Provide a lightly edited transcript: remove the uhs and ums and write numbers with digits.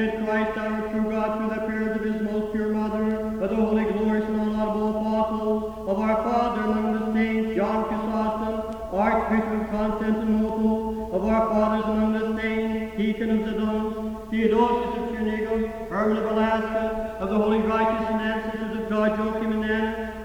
Christ our true God, through the prayers of his most pure mother, of the holy, glorious, and unlaudable apostles, of our Father among the saints, John Chrysostom, Archbishop of Constantinople, of our fathers among the saints, Deacon of Zidon, Theodosius of Trinigum, Herman of Alaska, of the holy righteous and ancestors of God, Joachim and Anna,